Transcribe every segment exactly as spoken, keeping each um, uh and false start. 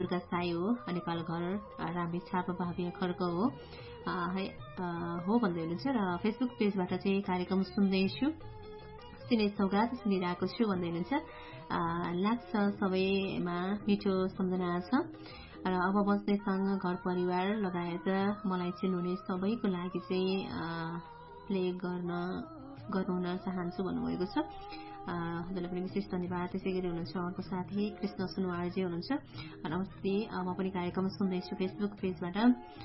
दुर्गा साई हो, नेपाल घर रामे छाप भाव्य खड्क हो है हो भन्दै हुनुहुन्छ। र फेसबुक पेजबाट चाहिँ कार्यक्रम सुन्दैछु, सिने सौगात सुनिरहेको छु भन्दै हुनुहुन्छ। लाग्छ सबैमा मिठो सम्झना छ र अब बस्नेसँग घर परिवार लगायत मलाई चिन्नुहुने सबैको लागि चाहिँ प्ले गर्न गराउन चाहन्छु भन्नुभएको छ। हजुरलाई पनि विशेष धन्यवाद। त्यसै गरी हुनुहुन्छ अर्को साथी कृष्ण सुनवारजी हुनुहुन्छ। नमस्ते, म पनि कार्यक्रम सुन्दैछु फेसबुक पेजबाट,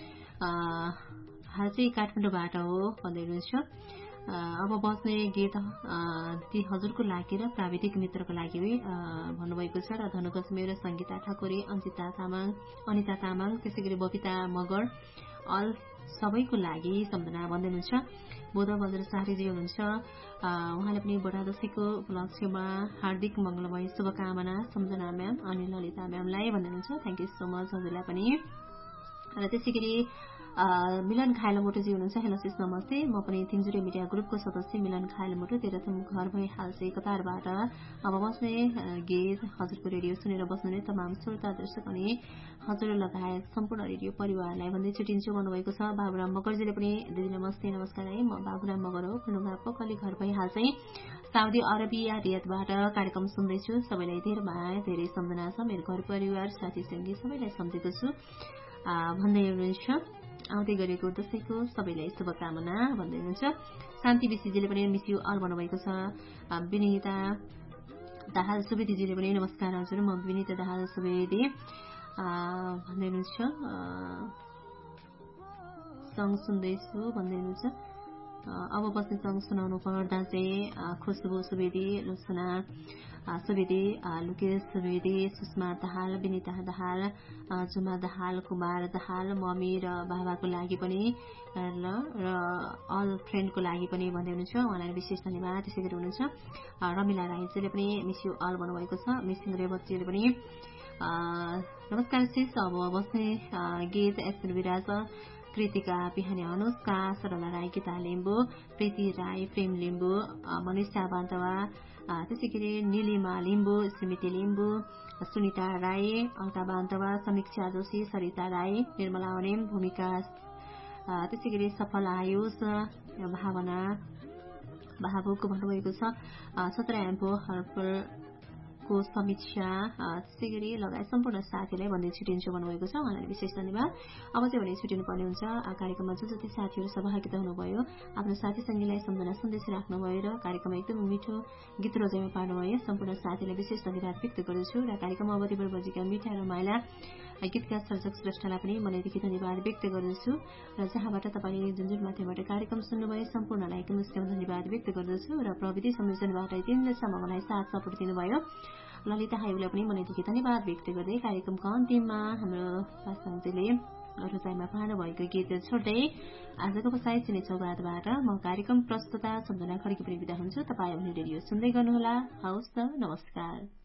हाल चाहिँ काठमाडौँबाट हो भन्दै हुनुहुन्छ। अब बस्ने गीत ती हजुरको लागि र प्राविधिक मित्रको लागि भन्नुभएको छ। र धनुगज मेरो सङ्गीता ठाकुरी, अन्जिता तामाङ, अनिता तामाङ, त्यसै गरी बबिता मगर अल सबैको लागि सम्झना भन्दै हुनुहुन्छ। बोध बज्र सारीजी हुनुहुन्छ। उहाँले पनि बडा दशैंको उपलक्ष्यमा हार्दिक मङ्गलमय शुभकामना सम्झना म्याम अनि ललिता म्यामलाई भन्दै हुनुहुन्छ। थ्याङ्क यू सो मच हजुरलाई पनि। र त्यसै गरी मिलन खायलमोटोजी हुनुहुन्छ। हेलो सिस नमस्ते, म पनि तिनजुरे मिडिया ग्रुपको सदस्य मिलन खायलमोटो, तेह्रथुम घर भई हाल चाहिँ कतारबाट अब बस्ने गीत हजुरको रेडियो सुनेर बस्नुहुने तमाम श्रोता दर्शक अनि हजुर लगायत सम्पूर्ण रेडियो परिवारलाई भन्दै छुटिन्छु भन्नुभएको छ। बाबुराम मगरजीले पनि दिदी नमस्ते नमस्कार है, म बाबुराम मगर हो, खुनुगा पकली घर भई हाल चाहिँ साउदी अरबिया रियादबाट कार्यक्रम सुन्दैछु। सबैलाई धेरै माया धेरै सम्झना छ, मेरो घर परिवार साथी सङ्गी सबैलाई सम्झेको छु भन्दै हुनुहुन्छ। आउँदै गरेको दशैंको सबैलाई शुभकामना भन्दै हुनुहुन्छ। शान्ति विशीजीले पनि मिस यु अल भन्नुभएको छ। विनिता दाहाल सुवेदीजीले पनि नमस्कार हजुर, म विनिता दाहाल सुवेदी भन्दै हुनुहुन्छ। सङ्ग सुन्दैछु भन्दै हुनुहुन्छ। अब बस्ने सङ्ग सुनाउनु पर्दा चाहिँ खुसबु सुवेदी, लोसना सुवेदी, लुकेश सुवेदी, सुषमा दाहाल, विनिता दाहाल, जुमा दाहाल, कुमार दाहाल, मम्मी र बाबाको लागि पनि र र अल फ्रेन्डको लागि पनि भन्दै हुनुहुन्छ। उहाँलाई विशेष धन्यवाद। त्यसै गरी हुनुहुन्छ रमिला राईजीले पनि मिस यु अल भन्नुभएको छ। मिसिङ रेवतीले पनि नमस्कार सिस, अब बस्ने गीत एसएन विराज, कृतिका पिहानी, अनुष्का, सरला राई, गीता लिम्बू, प्रीति राई, प्रेम लिम्बू, मनिषा बान्तवा, त्यसै गरी निलिमा लिम्बू, स्मृति लिम्बू, सुनिता राई, अल्का बान्तवा, समीक्षा जोशी, सरिता राई, निर्मला अनेम, भूमिका, त्यसै गरी सफल आयुष, भावना भावुक भन्नुभएको छ। सत्र एम्पो हर्पल को समीक्षा, त्यसै गरी लगायत सम्पूर्ण साथीलाई भन्दै छुटिन्छु भन्नुभएको छ। उहाँलाई विशेष धन्यवाद। अब चाहिँ भने छुटिनु पर्ने हुन्छ। कार्यक्रममा जो जति साथीहरू सहभागिता हुनुभयो, आफ्नो साथी सङ्गीलाई सम्झना सन्देश राख्नुभयो र कार्यक्रममा एकदम मिठो गीत रोजाइमा पार्नुभयो, सम्पूर्ण साथीलाई विशेष धन्यवाद व्यक्त गर्दछु। र कार्यक्रममा अवधिभर बजेका मिठा र माइला गीतका सर्जक श्रेष्ठलाई पनि मनैदेखि धन्यवाद व्यक्त गर्दछु। र जहाँबाट तपाईँले जुन जुन माध्यमबाट कार्यक्रम सुन्नुभयो सम्पूर्णलाई एकदम धन्यवाद व्यक्त गर्दछु। र प्रविधि संयोजनबाट दिनसम्म मलाई साथ सपोर्ट दिनुभयो ललिता हाइबलाई पनि मनैदेखि धन्यवाद व्यक्त गर्दै कार्यक्रमको अन्तिममा हाम्रो पासाङजीले रोजाइमा पार्नु भएको गीत छोड्दै आजको बसाइ सिने चौगातबाट म कार्यक्रम प्रस्तुता सम्झना खड्की पनि बिदा हुन्छु। तपाईँ भने रेडियो सुन्दै गर्नुहोला। हवस् त, नमस्कार।